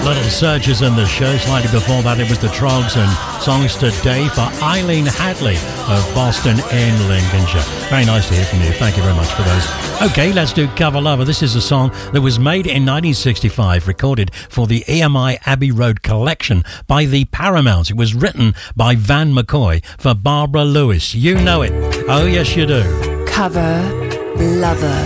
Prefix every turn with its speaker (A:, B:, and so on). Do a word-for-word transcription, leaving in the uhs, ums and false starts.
A: Little Searchers in the show. Slightly before that, it was the Trogs and Songs Today for Eileen Hadley of Boston in Lincolnshire. Very nice to hear from you. Thank you very much for those. Okay, let's do Cover Lover. This is a song that was made in nineteen sixty-five, recorded for the E M I Abbey Road collection by the Paramounts. It was written by Van McCoy for Barbara Lewis. You know it. Oh, yes, you do.
B: Cover Lover.